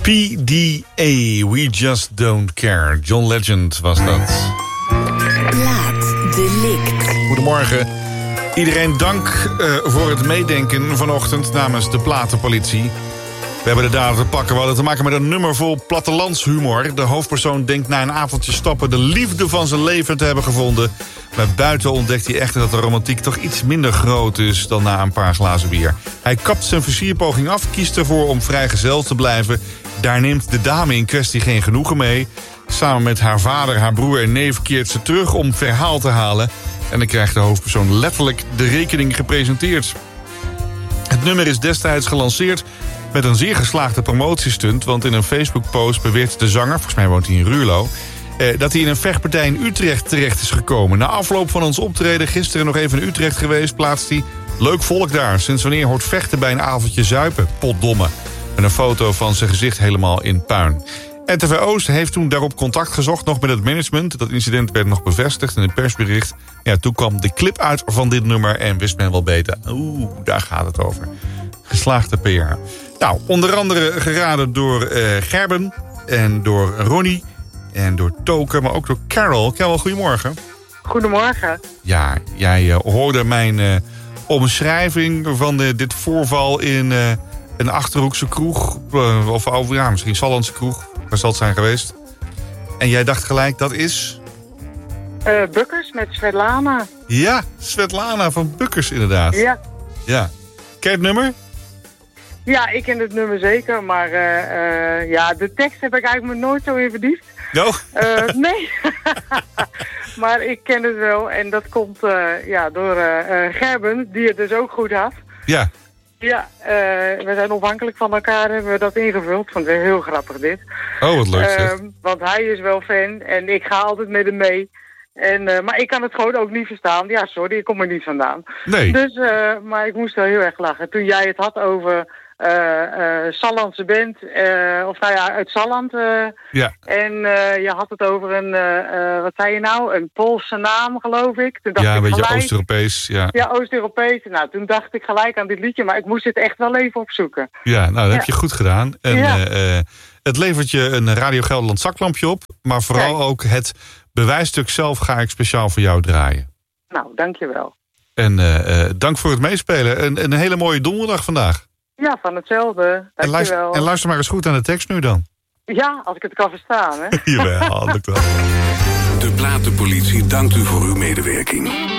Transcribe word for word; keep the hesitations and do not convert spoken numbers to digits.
D A, We Just Don't Care. John Legend was dat. Plaatsdelict. Goedemorgen. Iedereen dank uh, voor het meedenken vanochtend namens de platenpolitie. We hebben de dader te pakken. We hadden te maken met een nummer vol plattelandshumor. De hoofdpersoon denkt na een avondje stappen de liefde van zijn leven te hebben gevonden. Maar buiten ontdekt hij echter dat de romantiek toch iets minder groot is dan na een paar glazen bier. Hij kapt zijn versierpoging af, kiest ervoor om vrijgezel te blijven. Daar neemt de dame in kwestie geen genoegen mee. Samen met haar vader, haar broer en neef keert ze terug om verhaal te halen. En dan krijgt de hoofdpersoon letterlijk de rekening gepresenteerd. Het nummer is destijds gelanceerd met een zeer geslaagde promotiestunt. Want in een Facebook-post beweert de zanger, volgens mij woont hij in Ruurlo, eh, dat hij in een vechtpartij in Utrecht terecht is gekomen. Na afloop van ons optreden, gisteren nog even in Utrecht geweest, plaatst hij: leuk volk daar, sinds wanneer hoort vechten bij een avondje zuipen? Potdomme. En een foto van zijn gezicht helemaal in puin. N T V Oost heeft toen daarop contact gezocht, nog met het management. Dat incident werd nog bevestigd in een persbericht. Ja, toen kwam de clip uit van dit nummer en wist men wel beter. Oeh, daar gaat het over. Geslaagde P R. Nou, onder andere geraden door uh, Gerben en door Ronnie en door Toke, maar ook door Carol. Carol, goedemorgen. Goedemorgen. Ja, jij uh, hoorde mijn uh, omschrijving van uh, dit voorval in uh, een Achterhoekse kroeg. Uh, of over, ja, misschien Sallandse kroeg. Waar zal het zijn geweest? En jij dacht gelijk, dat is? Uh, Bukkers met Svetlana. Ja, Svetlana van Bukkers inderdaad. Ja. Ja. Ken je het nummer? Ja, ik ken het nummer zeker, maar uh, uh, ja, de tekst heb ik eigenlijk me nooit zo in verdiept. No? Uh, nee. Maar ik ken het wel en dat komt uh, ja, door uh, uh, Gerben, die het dus ook goed had. Ja. Ja, uh, we zijn onafhankelijk van elkaar, hebben we dat ingevuld. Vond ik heel grappig dit. Oh, wat leuk zeg. Uh, want hij is wel fan en ik ga altijd met hem mee. En, uh, maar ik kan het gewoon ook niet verstaan. Ja, sorry, ik kom er niet vandaan. Nee. Dus, uh, maar ik moest wel heel erg lachen. Toen jij het had over uh, uh, Sallandse band, uh, of nou ja, uit Salland. Uh, ja. En uh, je had het over een, uh, uh, wat zei je nou, een Poolse naam, geloof ik. Toen dacht ja, een ik beetje gelijk, Oost-Europees. Ja, ja Oost-Europees. Nou, toen dacht ik gelijk aan dit liedje, maar ik moest het echt wel even opzoeken. Ja, nou, dat ja. heb je goed gedaan. En ja. uh, uh, het levert je een Radio Gelderland zaklampje op, maar vooral Kijk. ook het bewijsstuk zelf ga ik speciaal voor jou draaien. Nou, dankjewel. En uh, uh, dank voor het meespelen. En een hele mooie donderdag vandaag. Ja, van hetzelfde. En luister, en luister maar eens goed aan de tekst nu dan. Ja, als ik het kan verstaan, hè. Jawel, lukt wel. De Platenpolitie dankt u voor uw medewerking.